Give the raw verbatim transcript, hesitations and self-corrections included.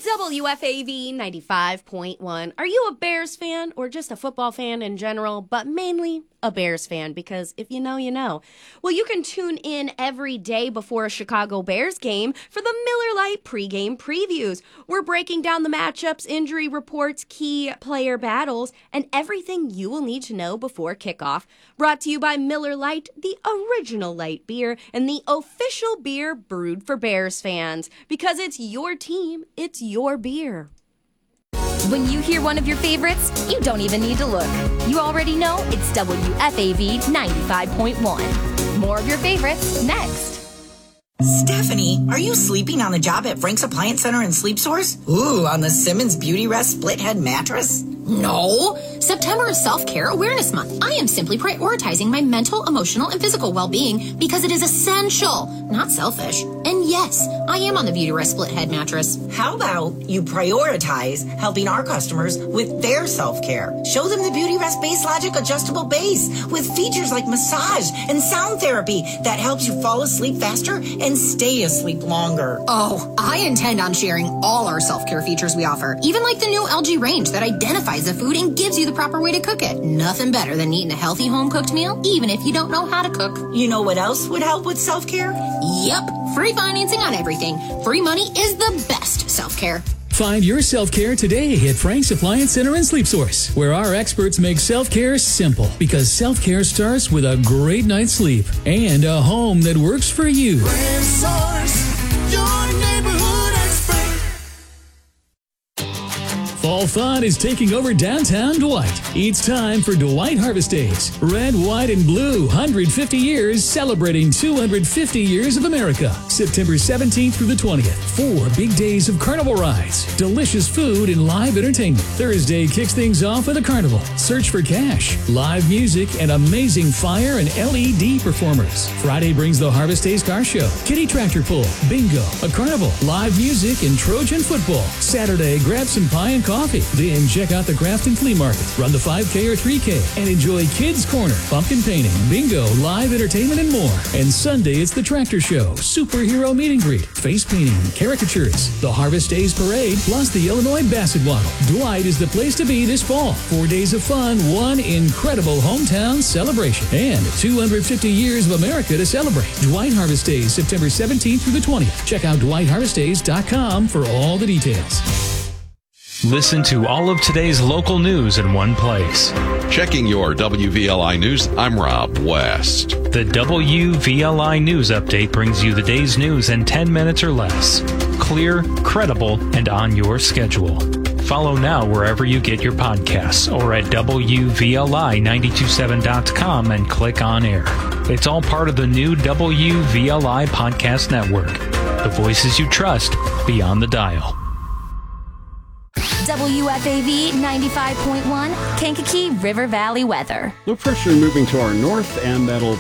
W F A V ninety-five point one. Are you a Bears fan or just a football fan in general, but mainly a Bears fan? Because if you know, you know. Well, you can tune in every day before a Chicago Bears game for the Miller Lite pregame previews. We're breaking down the matchups, injury reports, key player battles, and everything you will need to know before kickoff. Brought to you by Miller Lite, the original light beer and the official beer brewed for Bears fans. Because it's your team, it's your beer. When you hear one of your favorites, you don't even need to look. You already know it's W F A V ninety-five point one. More of your favorites next. Stephanie, are you sleeping on the job at Frank's Appliance Center and Sleep Source? Ooh, on the Simmons Beauty Rest split head mattress? No. September is Self-Care Awareness Month. I am simply prioritizing my mental, emotional, and physical well-being because it is essential, not selfish. And yes, I am on the Beauty Rest split head mattress. How about you prioritize helping our customers with their self-care? Show them the Beauty Rest Base Logic adjustable base with features like massage and sound therapy that helps you fall asleep faster and stay asleep longer. Oh, I intend on sharing all our self-care features we offer, even like the new L G range that identifies the food and gives you the proper way to cook it. Nothing better than eating a healthy home-cooked meal, even if you don't know how to cook. You know what else would help with self-care? Yep, free financing on everything. Free money is the best self-care. Find your self-care today at Frank's Appliance Center and Sleep Source, where our experts make self-care simple, because self-care starts with a great night's sleep and a home that works for you. Brand Source, your neighborhood expert. Fall fun is taking over downtown Dwight. It's time for Dwight Harvest Days. Red, white, and blue, one hundred fifty years celebrating two hundred fifty years of America. September seventeenth through the twentieth. Four big days of carnival rides, delicious food, and live entertainment. Thursday kicks things off with a carnival. Search for cash, live music, and amazing fire and L E D performers. Friday brings the Harvest Days car show, kitty tractor pull, bingo, a carnival, live music, and Trojan football. Saturday, grab some pie and coffee. Then check out the Grafton Flea Market. Run the five K or three K and enjoy Kids Corner, pumpkin painting, bingo, live entertainment, and more. And Sunday, it's the tractor show, superhero meet and greet, face painting, caricatures, the Harvest Days Parade, plus the Illinois Basset Waddle. Dwight is the place to be this fall. Four days of fun, one incredible hometown celebration, and two hundred fifty years of America to celebrate. Dwight Harvest Days, September seventeenth through the twentieth. Check out dwight harvest days dot com for all the details. Listen to all of today's local news in one place. Checking your W V L I News, I'm Rob West. The W V L I News Update brings you the day's news in ten minutes or less. Clear, credible, and on your schedule. Follow now wherever you get your podcasts or at W V L I nine two seven dot com and click on air. It's all part of the new W V L I Podcast Network. The voices you trust beyond the dial. W F A V ninety-five point one, Kankakee River Valley weather. Low pressure moving to our north, and that'll